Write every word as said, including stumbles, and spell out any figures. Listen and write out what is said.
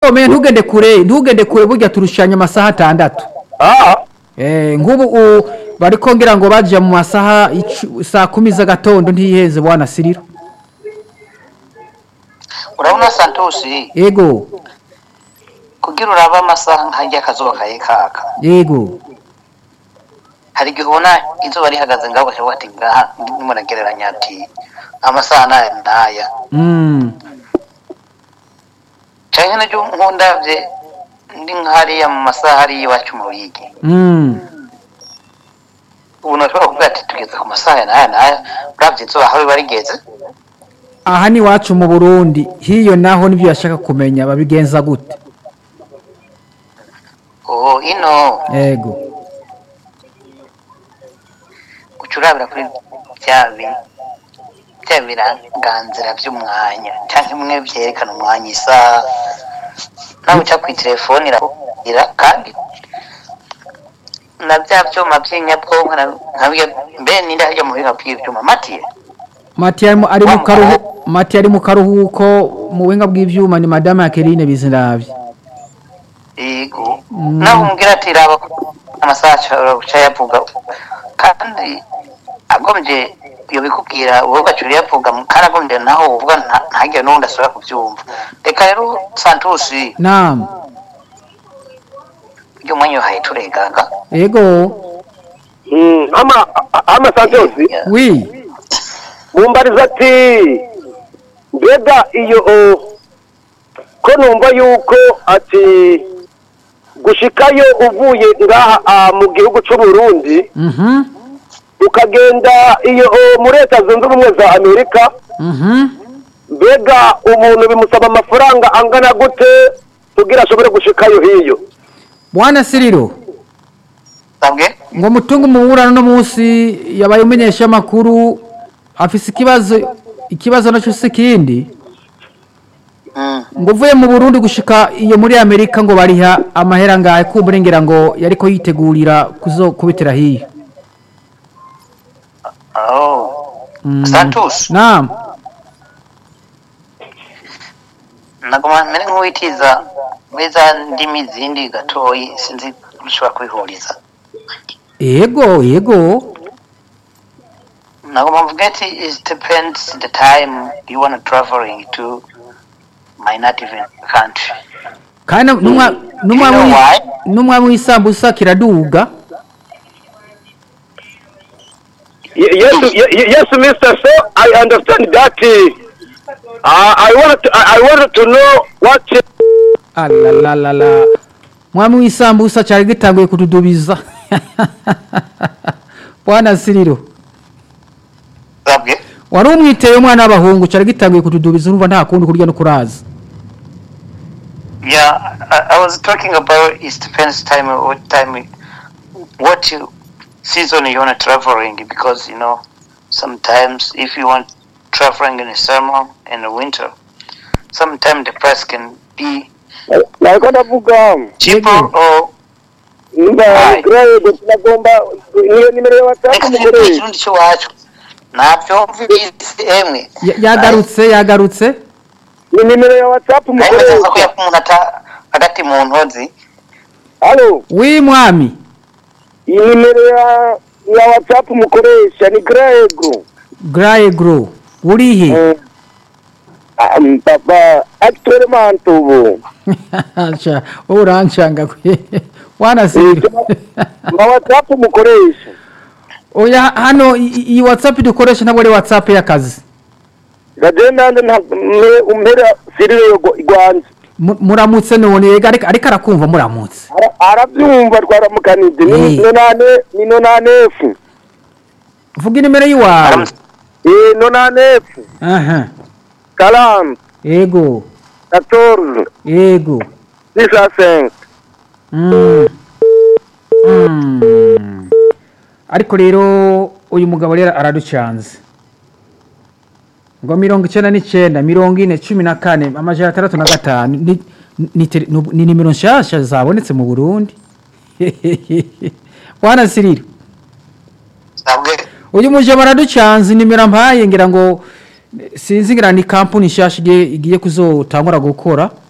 bikomeye ntugende kure ntugende kure burya turushanya amasaha atandatu ah eh ngubu bari kongera ngo baje mu masaha saa kumi za gatondo ntiyiheze bwana Siriro urabona Santosi yego kugira uraba amasaha nkajya kazuba kaye kaka yego hari gihe ubona izuba rihagaze ngaho cyo wati ngaha ndimo nagereranya ati amasaha naya ndaya mm cyane n'cyo nkundavye ndi nkari ya mu masaha ari iwacu mu Ruyigi mm ubu nashobora kuvuga ati tugeze ku masaha naya naya uravye izuba aho barigeze aha ni wacu mu Burundi hiyo naho nivyo yashaka kumenya babigenza gute oh ino yego kucurabira kuri byabi byabiranganzira by'umwanya cyangwa imwe byerekana umwanya isa nawe cya ku telefone ira kandi na bya byuma by'inyabwonko nabyo mbe ninde hajya mu biga by'ibyuma matiye Matiye ari mu karuhu Matiye ari mu karuhuko mu wenga bw'ivyuma ni madame Akeline Biziravye yego naho umbwira ati raba amasaha yavuga kandi agomje iyo bikubwira wowe gacuri yavuga karagonde naho uvuga ntajya n'undi asubira kubyumva reka rero Santos naam iyo mwanyo hayituregaga yego mm ama ama Santos oui mumbariza ati mbega iyo ko numva yuko ati gushikayo uvuye ngaha mu gihugu cy'u Burundi mhm ukagenda iyo muri Leta Zunze Ubumwe za Amerika mhm mbega umuntu bimusaba amafaranga angana gute kugira ashobore gushikayo hiyo bwana Siriro sabwe ngo mutungu muburana no munsi yabaye umenyesha makuru afise ikibazo ikibazo naco sikindi ngo vuye mu Burundi gushika iyo muri Amerika ngo bariha amahera ngaye kumburengera ngo yariko yitegurira kuzokubitira hiyo oh mm. Santos naam nagoma mere nk'uwitiza weza ndimi zindi gatoyi sinzi ushobora kwihuriza yego yego nagoma mvuga ati it depends the time you want to traveling to my native country kana numwa numwa numwa mwisambusa kiraduga yes yes Mister So I understand that uh, I want to, I wanted to know what la la la mwa mwisambusa cyari gitanguye kutudubiza bwana Siriro sabwe wari umwiteye umwana w'abahungu cyari gitanguye kutudubiza urumva nta kundi kurya no kuraza. Yeah, I, I was talking about it depends time what time what you, season you want to traveling because you know sometimes if you want traveling in the summer and the winter sometimes the price can be like on the cheaper or Nimba grade tunagomba niyo nimero ya WhatsApp mugore ikirundi cyo wacu nabyo mvise emwe yagarutse yagarutse ni nimero ya WhatsApp mugore neza ko yakumuntu ata hagati mu ntozi. Allo wi mwami iyi nimero ya ya WhatsApp mukoresha ni Graegro Graegro urihe um papa actuellement ubu acha uranchanga kwe wana Siriro ma WhatsApp mukoresha oya hano iyi WhatsApp dukoresha ntabwo ari WhatsApp y'akazi gagenda nda umpera Siriro igwanze muramutse none ariko ariko arakumva muramutse arabyumva twaramukanije ni none ni none efu vuga nimero yiwawe eh none efu aha kalam ego quatorze ego six à cinq mm mm ariko rero uyu mugabo rero araducanze ngo mirongo icyenda n'icyenda mirongo ine cumi na kane amajana atandatu na gatanu ni ni nimero nshasha zabonetse mu Burundi wana Siriro sabwe uyu muje baraducanze nimero mpaye ngira ngo sinzi ngira ni company nshasha igiye kuzotangura gukora